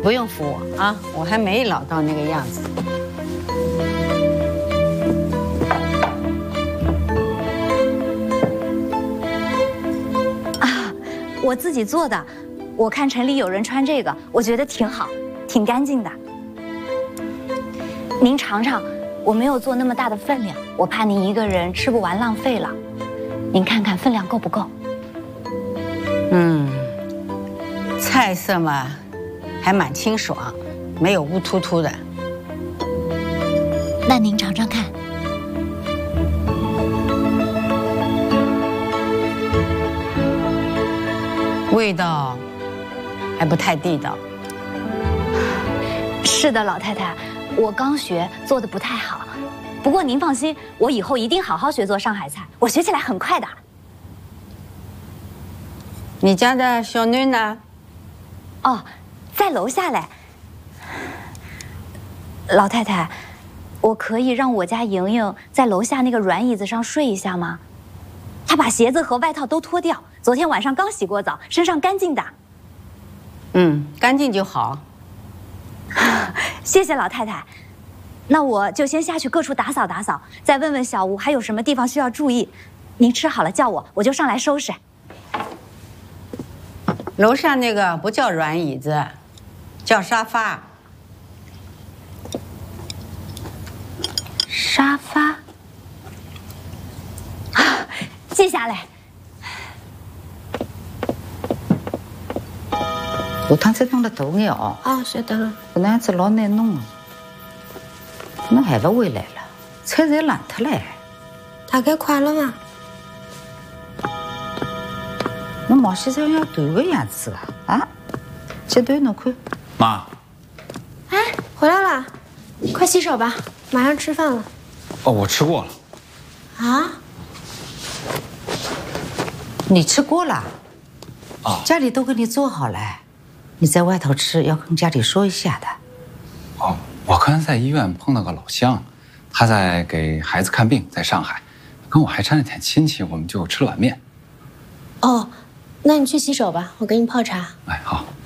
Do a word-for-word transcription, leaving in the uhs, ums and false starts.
不用扶我啊，我还没老到那个样子。 啊，我自己做的。我看城里有人穿这个，我觉得挺好，挺干净的。您尝尝，我没有做那么大的分量，我怕您一个人吃不完浪费了。您看看分量够不够？ 嗯，菜色嘛，还蛮清爽，没有乌突突的。 那您尝尝看。 味道还不太地道。 是的，老太太，我刚学，做的不太好。不过您放心，我以后一定好好学做上海菜，我学起来很快的。 你家的小囡呢？ 哦，在楼下嘞。老太太，我可以让我家莹莹在楼下那个软椅子上睡一下吗？她把鞋子和外套都脱掉，昨天晚上刚洗过澡，身上干净的。 嗯，干净就好。 谢谢老太太。那我就先下去各处打扫打扫，再问问小吴还有什么地方需要注意。您吃好了叫我，我就上来收拾。 楼上那个不叫软椅子，叫沙发。 沙发。啊，记下来。 下趟再弄了大眼哦。 哦，晓得了。 搿能样子老难弄的。侬还不回来了？菜侪烂脱了。 大概快了吗？ 侬毛先生要断个样子啊！啊，这段侬看。 妈。 哎，回来了，快洗手吧，马上吃饭了。 哦，我吃过了。 啊？ 你吃过了？ 啊， 家里都给你做好了，你在外头吃要跟家里说一下的。 哦，我刚才在医院碰到个老乡，他在给孩子看病，在上海，跟我还沾了点亲戚，我们就吃了碗面。 哦，那你去洗手吧，我给你泡茶。 哎，好。